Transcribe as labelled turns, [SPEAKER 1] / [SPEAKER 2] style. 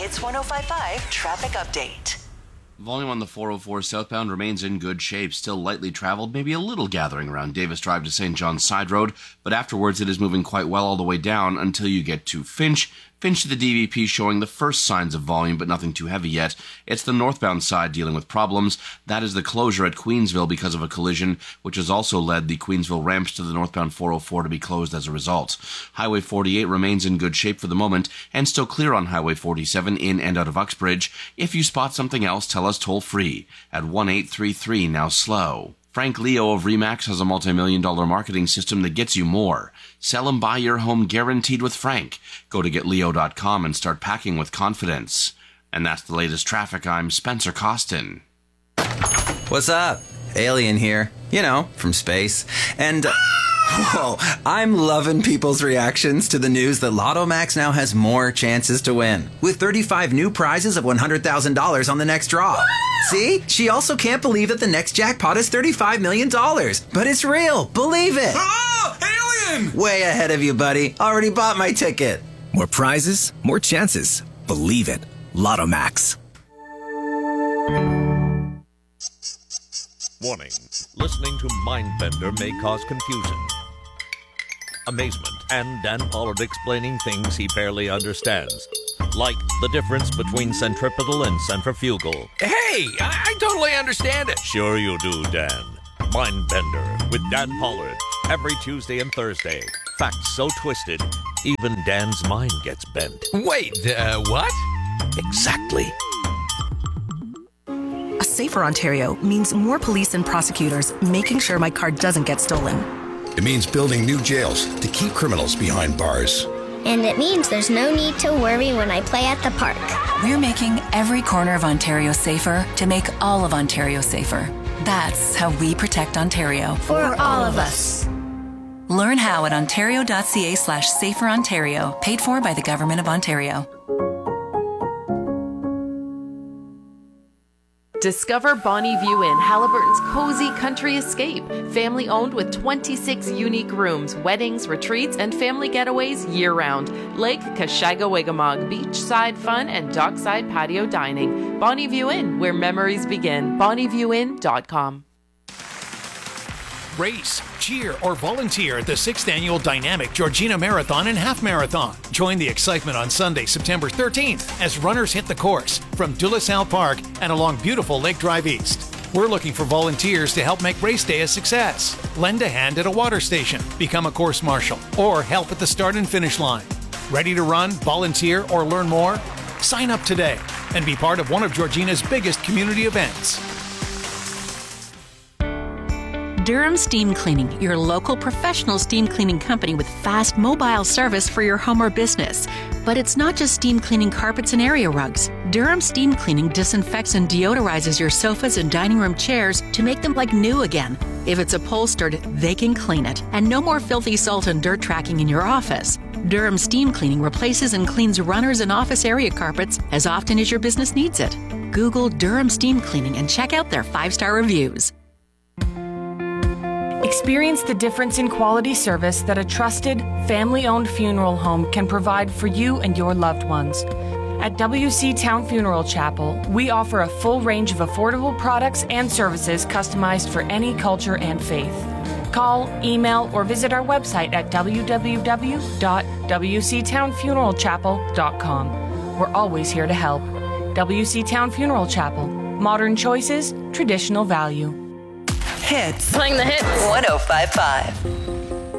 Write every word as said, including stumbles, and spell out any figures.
[SPEAKER 1] Hits one oh five point five traffic update.
[SPEAKER 2] Volume on the four oh four southbound remains in good shape, still lightly traveled, maybe a little gathering around Davis Drive to Saint John's Side Road, but afterwards it is moving quite well all the way down until you get to Finch. Finch to the D V P showing the first signs of volume, but nothing too heavy yet. It's the northbound side dealing with problems. That is the closure at Queensville because of a collision, which has also led the Queensville ramps to the northbound four oh four to be closed as a result. Highway forty-eight remains in good shape for the moment, and still clear on Highway forty-seven in and out of Uxbridge. If you spot something else, tell us toll-free at one eight three three now slow. Frank Leo of Remax has a multi-million dollar marketing system that gets you more. Sell and buy your home guaranteed with Frank. Go to get leo dot com and start packing with confidence. And that's the latest traffic. I'm Spencer Costin.
[SPEAKER 3] What's up? Alien here. You know, from space. And... Uh, whoa, I'm loving people's reactions to the news that Lotto Max now has more chances to win, with thirty-five new prizes of one hundred thousand dollars on the next draw. See? She also can't believe that the next jackpot is thirty-five million dollars. But it's real. Believe it.
[SPEAKER 4] Oh, alien!
[SPEAKER 3] Way ahead of you, buddy. Already bought my ticket.
[SPEAKER 4] More prizes, more chances. Believe it. Lotto Max.
[SPEAKER 5] Warning. Listening to Mindbender may cause confusion, amazement, and Dan Pollard explaining things he barely understands. Like the difference between centripetal and centrifugal.
[SPEAKER 6] Hey, I, I totally understand it.
[SPEAKER 5] Sure you do, Dan. Mindbender with Dan Pollard. Every Tuesday and Thursday. Facts so twisted, even Dan's mind gets bent.
[SPEAKER 6] Wait, uh, what?
[SPEAKER 5] Exactly.
[SPEAKER 7] A safer Ontario means more police and prosecutors making sure my car doesn't get stolen.
[SPEAKER 8] It means building new jails to keep criminals behind bars.
[SPEAKER 9] And it means there's no need to worry when I play at the park.
[SPEAKER 10] We're making every corner of Ontario safer to make all of Ontario safer. That's how we protect Ontario.
[SPEAKER 9] For all of us.
[SPEAKER 10] Learn how at ontario.ca slash safer Ontario, paid for by the Government of Ontario.
[SPEAKER 11] Discover Bonnie View Inn, Haliburton's cozy country escape. Family owned with twenty-six unique rooms, weddings, retreats, and family getaways year-round. Lake Kashaga-Wigamog, beachside fun, and dockside patio dining. Bonnie View Inn, where memories begin. bonnie view inn dot com.
[SPEAKER 12] Race, cheer, or volunteer at the sixth Annual Dynamic Georgina Marathon and Half Marathon. Join the excitement on Sunday, September thirteenth, as runners hit the course from De La Salle Park and along beautiful Lake Drive East. We're looking for volunteers to help make race day a success. Lend a hand at a water station, become a course marshal, or help at the start and finish line. Ready to run, volunteer, or learn more? Sign up today and be part of one of Georgina's biggest community events.
[SPEAKER 13] Durham Steam Cleaning, your local professional steam cleaning company with fast mobile service for your home or business. But it's not just steam cleaning carpets and area rugs. Durham Steam Cleaning disinfects and deodorizes your sofas and dining room chairs to make them like new again. If it's upholstered, they can clean it. And no more filthy salt and dirt tracking in your office. Durham Steam Cleaning replaces and cleans runners and office area carpets as often as your business needs it. Google Durham Steam Cleaning and check out their five-star reviews.
[SPEAKER 14] Experience the difference in quality service that a trusted, family-owned funeral home can provide for you and your loved ones. At W C Town Funeral Chapel, we offer a full range of affordable products and services customized for any culture and faith. Call, email, or visit our website at w w w dot w c town funeral chapel dot com. We're always here to help. W C Town Funeral Chapel. Modern choices, traditional value.
[SPEAKER 1] Hits. Playing the hits. one oh five point five.